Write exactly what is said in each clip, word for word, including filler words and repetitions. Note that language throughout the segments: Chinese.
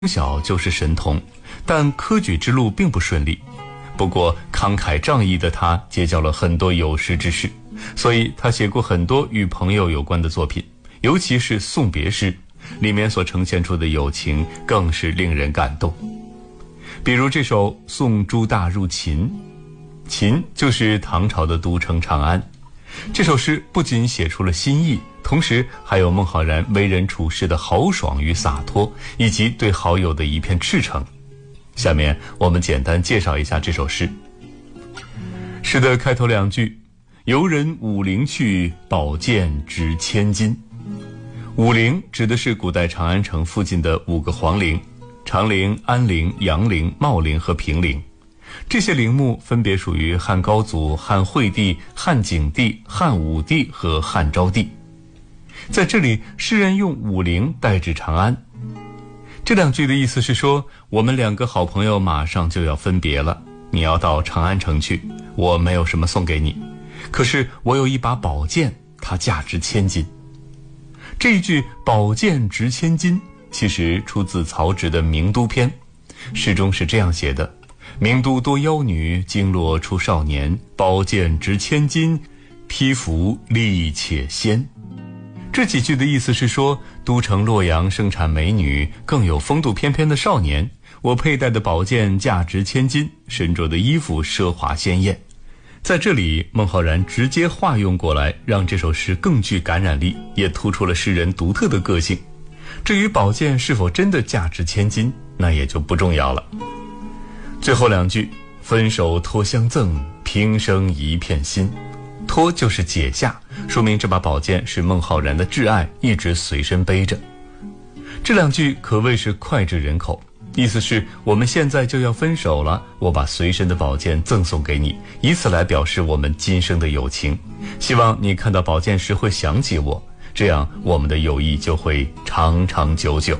从小就是神童，但科举之路并不顺利。不过慷慨仗义的他结交了很多有识之士，所以他写过很多与朋友有关的作品，尤其是送别诗，里面所呈现出的友情更是令人感动。比如这首《送朱大入秦》，秦就是唐朝的都城长安。这首诗不仅写出了新意，同时还有孟浩然为人处事的豪爽与洒脱，以及对好友的一片赤诚。下面我们简单介绍一下这首诗。诗的开头两句：游人武陵去，宝剑值千金。武陵指的是古代长安城附近的五个皇陵，长陵、安陵、杨陵、茂陵和平陵。这些陵墓分别属于汉高祖、汉惠帝、汉景帝、汉武帝和汉昭帝。在这里，诗人用武陵代指长安。这两句的意思是说，我们两个好朋友马上就要分别了，你要到长安城去，我没有什么送给你，可是我有一把宝剑，它价值千金。这一句宝剑值千金其实出自曹植的《名都》篇，诗中是这样写的：名都多妖女，经络出少年，宝剑值千金，披服力且鲜。这几句的意思是说，都城洛阳盛产美女，更有风度翩翩的少年，我佩戴的宝剑价值千金，身着的衣服奢华鲜艳。在这里，孟浩然直接化用过来，让这首诗更具感染力，也突出了诗人独特的个性。至于宝剑是否真的价值千金，那也就不重要了。最后两句：分手托相赠，平生一片心。托就是解下，说明这把宝剑是孟浩然的挚爱，一直随身背着。这两句可谓是脍炙人口，意思是我们现在就要分手了，我把随身的宝剑赠送给你，以此来表示我们今生的友情。希望你看到宝剑时会想起我，这样我们的友谊就会长长久久。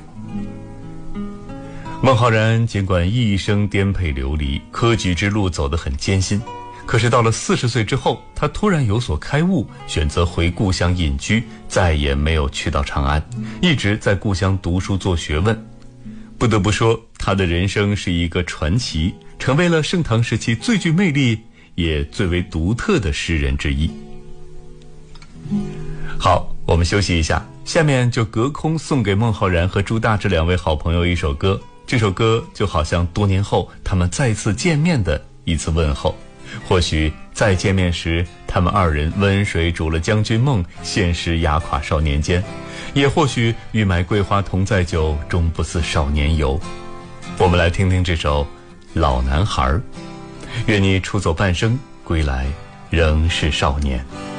孟浩然尽管一生颠沛流离，科举之路走得很艰辛，可是到了四十岁之后，他突然有所开悟，选择回故乡隐居，再也没有去到长安，一直在故乡读书做学问。不得不说，他的人生是一个传奇，成为了盛唐时期最具魅力也最为独特的诗人之一。好，我们休息一下，下面就隔空送给孟浩然和朱大这两位好朋友一首歌。这首歌就好像多年后他们再次见面的一次问候，或许再见面时，他们二人温水煮了将军梦，现实压垮少年间，也或许欲买桂花同载酒，终不似少年游。我们来听听这首《老男孩》，愿你出走半生，归来仍是少年。